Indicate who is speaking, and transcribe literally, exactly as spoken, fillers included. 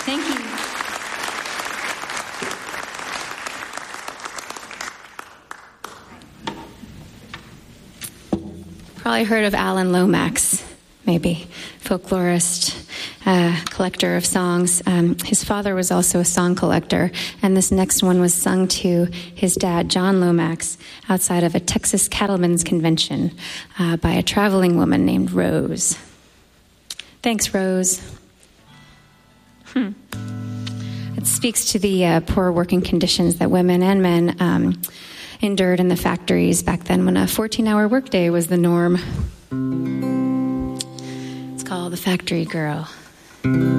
Speaker 1: Thank you. Probably heard of Alan Lomax, maybe, folklorist, uh, collector of songs. Um, his father was also a song collector, and this next one was sung to his dad, John Lomax, outside of a Texas cattlemen's convention uh, by a traveling woman named Rose. Thanks, Rose. Hmm. It speaks to the uh, poor working conditions that women and men um, endured in the factories back then when a fourteen-hour workday was the norm. It's called The Factory Girl.